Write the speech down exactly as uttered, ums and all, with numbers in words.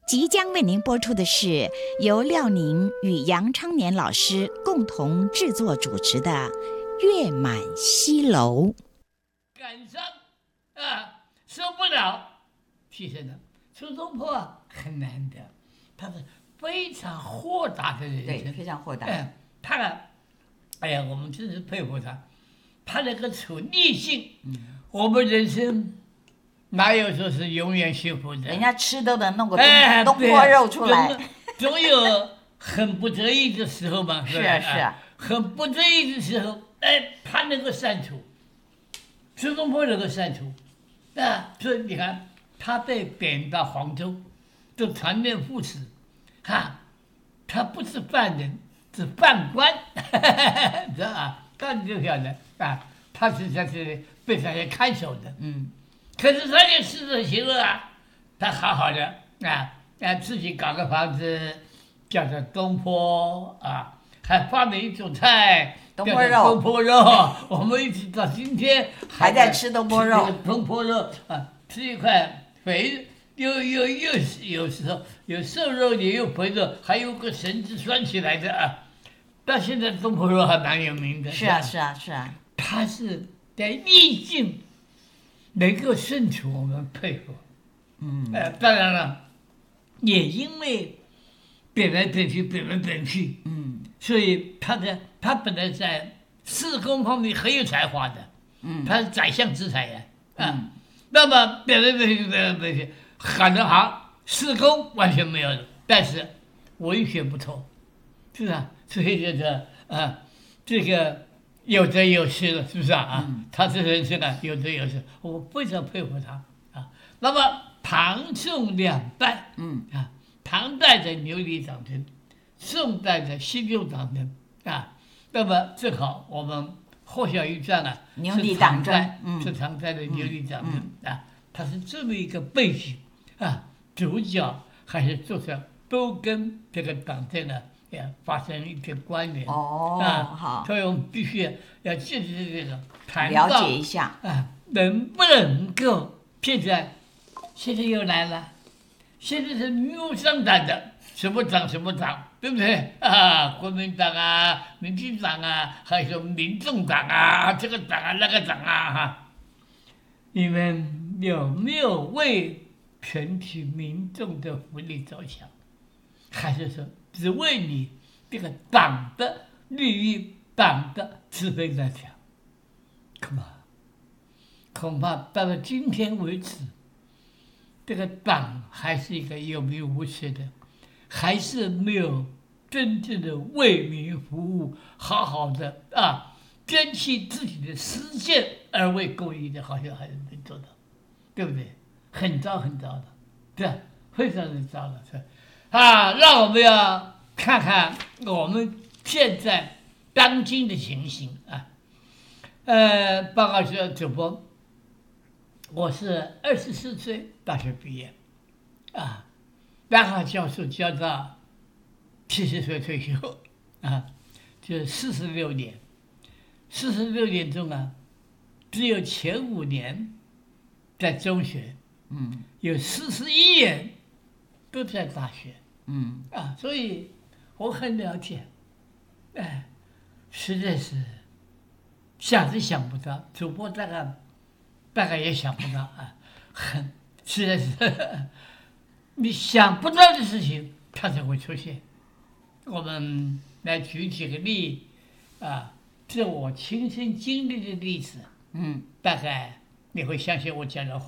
即将为您播出的是由廖宁与杨昌年老师共同制作主持的《月满西楼》。 感伤啊，受不了，提升了。苏东坡啊，很难得，他是非常豁达的人， 对，非常豁达。 哎，他啊，哎呀，我们真是佩服他，他那个处逆境，嗯，我们人生。哪有说是永远幸福的？ 人家吃都能弄个东、 哎、 东坡肉出来， 总, 总有很不得已的时候嘛。 是啊是啊， 很不得已的时候，哎，他能够善处，苏东坡能够善处，啊，所以你看，他被贬到黄州，做传念副使，哈，他不是犯人，是犯官，知道吧？那你就晓得啊，他实际上是被大家看守的， 嗯。 可是他也适者行乐啊，他好好的啊，啊自己搞个房子，叫做东坡啊，还发明一种菜， 东坡肉。 东坡肉，我们一直到今天还在吃东坡肉。 东坡肉啊，吃一块肥，又又又有时候有瘦肉，也有肥肉，还有个绳子拴起来的啊。到现在东坡肉还蛮有名的。 是啊是啊是啊， 他是在逆境。能够胜出，我们佩服。 嗯， 呃，当然了，也因为贬来贬去，贬来贬去， 嗯， 所以他的他本来在施工方面很有才华的， 嗯， 他是宰相之才呀，啊， 嗯、 那么贬来贬去，贬来贬去，喊得好，施工完全没有，但是文学不错，是啊，所以就是啊，这个。有得有失了，是不是啊？啊、嗯，他这人生啊，有得有失，我非常佩服他啊。那么唐宋两代， 嗯啊，唐代的牛李长征，宋代的辛酉长征啊。那么正好我们霍小玉传啊， 牛李长征， 嗯，是唐代的牛李长征、 嗯嗯、 啊，它是这么一个背景啊，主角还是作者都跟这个党争呢。也发生一些关联哦， 啊， 好， 所以我们必须要借助这个谈了解一下啊，能不能够现在现在又来了，现在是明目张胆的，什么党什么党，对不对啊？国民党啊，民进党啊，还有民众党啊，这个党啊那个党啊哈，你们有没有为全体民众的福利着想，还是说？只为你这个党的利益、党的是非在想，恐怕恐怕到了今天为止，这个党还是一个有名无实的，还是没有真正的为民服务，好好的啊，珍惜自己的私见而为公益的，好像还是没做到，对不对？很糟很糟的，对，非常的糟的，是。啊，让我们要看看我们现在当今的情形啊。呃，报告说主播，我是二十四岁大学毕业，啊，然后教授教到七十岁退休，啊，就四十六年，四十六年中啊，只有前五年在中学， 嗯， 有四十一年。都在大学， 嗯啊，所以我很了解，哎，实在是想是想不到，主播大概大概也想不到啊，很实在是呵呵你想不到的事情，它才会出现。我们来举几个例啊，这我亲身经历的例子， 嗯， 大概你会相信我讲的话。